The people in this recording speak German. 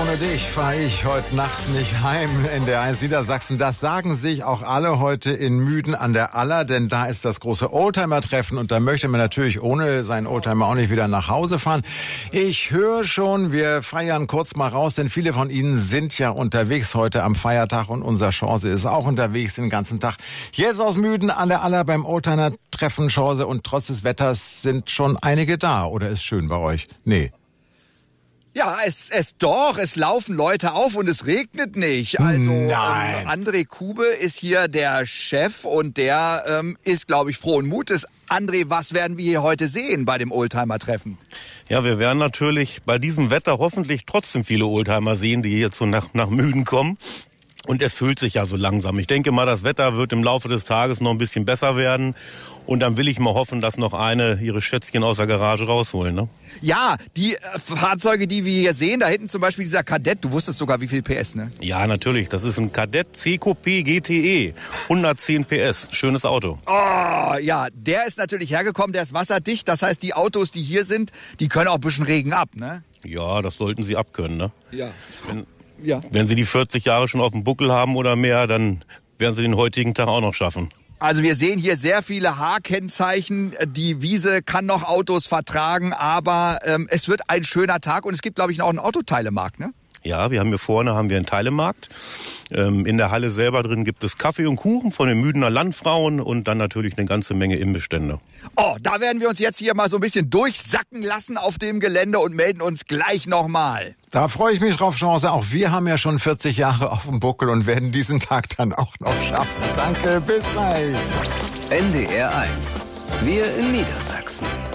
ohne dich fahre ich heute Nacht nicht heim. NDR1 Niedersachsen, das sagen sich auch alle heute in Müden an der Aller, denn da ist das große Oldtimer-Treffen und da möchte man natürlich ohne seinen Oldtimer auch nicht wieder nach Hause fahren. Ich höre schon, wir feiern kurz mal raus, denn viele von Ihnen sind ja unterwegs heute am Feiertag und unser Chance ist auch unterwegs den ganzen Tag. Jetzt aus Müden an der Aller beim Oldtimer-Treffen Chance und trotz des Wetters sind schon einige da. Oder ist schön bei euch? Nee. Ja, es laufen Leute auf und es regnet nicht. Also André Kube ist hier der Chef und der ist, glaube ich, frohen Mutes. André, was werden wir hier heute sehen bei dem Oldtimer-Treffen? Ja, wir werden natürlich bei diesem Wetter hoffentlich trotzdem viele Oldtimer sehen, die hier nach Müden kommen. Und es füllt sich ja so langsam. Ich denke mal, das Wetter wird im Laufe des Tages noch ein bisschen besser werden. Und dann will ich mal hoffen, dass noch eine ihre Schätzchen aus der Garage rausholen. Ne? Ja, die Fahrzeuge, die wir hier sehen, da hinten zum Beispiel dieser Kadett, du wusstest sogar wie viel PS, ne? Ja, natürlich. Das ist ein Kadett CQP GTE. 110 PS. Schönes Auto. Oh, ja, der ist natürlich hergekommen, der ist wasserdicht. Das heißt, die Autos, die hier sind, die können auch ein bisschen Regen ab, ne? Ja, das sollten sie abkönnen, ne? Ja. Wenn Sie die 40 Jahre schon auf dem Buckel haben oder mehr, dann werden Sie den heutigen Tag auch noch schaffen. Also wir sehen hier sehr viele H-Kennzeichen. Die Wiese kann noch Autos vertragen, aber es wird ein schöner Tag und es gibt, glaube ich, auch einen Autoteilemarkt, ne? Ja, wir haben hier vorne einen Teilemarkt. In der Halle selber drin gibt es Kaffee und Kuchen von den Müdener Landfrauen und dann natürlich eine ganze Menge Imbestände. Oh, da werden wir uns jetzt hier mal so ein bisschen durchsacken lassen auf dem Gelände und melden uns gleich nochmal. Da freue ich mich drauf, Chance. Auch wir haben ja schon 40 Jahre auf dem Buckel und werden diesen Tag dann auch noch schaffen. Danke, bis gleich. NDR1. Wir in Niedersachsen.